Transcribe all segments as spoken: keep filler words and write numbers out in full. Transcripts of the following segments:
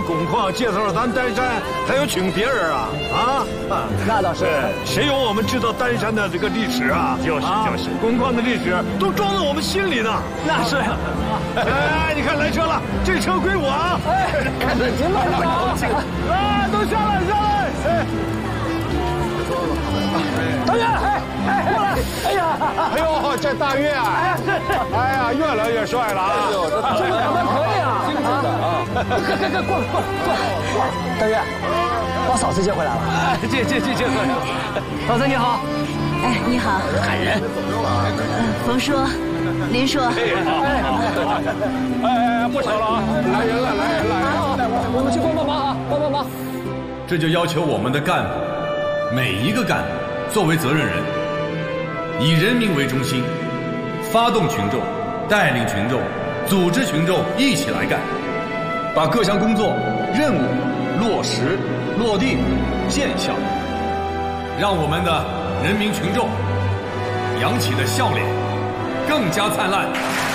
工矿介绍了咱丹山，还要请别人啊啊！ 那倒是， 谁有我们知道丹山的这个历史啊？ 就是就是， 工矿的历史都装在我们心里呢。 那是。 哎，你看来车了，这车归我啊！ 哎，看着您慢点啊！都下来下来！哎，大岳，哎哎，过来！哎呀， 哎呦，这大岳啊，哎呀，越来越帅了啊！哎呦，这这个长得可以啊！精神的啊！快快快，过来过来过来！大岳，把嫂子接回来了。 哎，接接接接回来了。 嫂子你好。 哎，你好。 喊人。 嗯，冯叔，林叔。 哎哎哎，不吵了啊！ 来人了，来人了！ 我们去帮帮忙啊，帮帮忙。 这就要求我们的干部，每一个干部作为责任人，以人民为中心，发动群众，带领群众，组织群众一起来干，把各项工作任务落实落地见效，让我们的人民群众扬起的笑脸更加灿烂。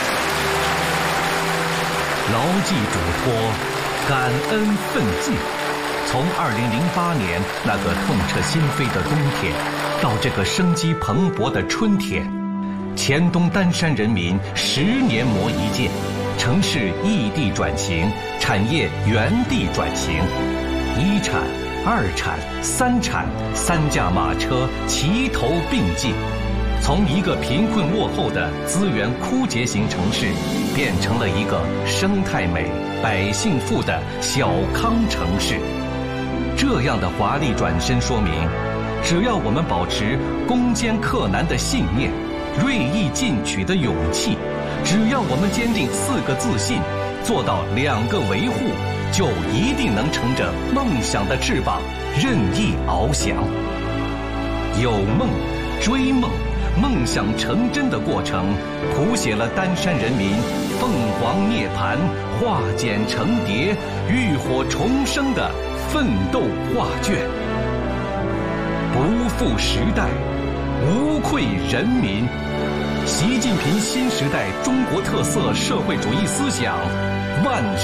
牢记嘱托，感恩奋进。从二零零八年那个痛彻心扉的冬天，到这个生机蓬勃的春天，黔东丹山人民十年磨一剑，城市异地转型，产业原地转型，一产、二产、三产，三驾马车齐头并进，从一个贫困落后的资源枯竭型城市，变成了一个生态美、百姓富的小康城市。这样的华丽转身说明，只要我们保持攻坚克难的信念，锐意进取的勇气，只要我们坚定四个自信，做到两个维护，就一定能乘着梦想的翅膀任意翱翔。有梦，追梦，梦想成真的过程，谱写了丹山人民凤凰涅槃、化茧成蝶、浴火重生的奋斗画卷。不负时代，无愧人民。习近平新时代中国特色社会主义思想万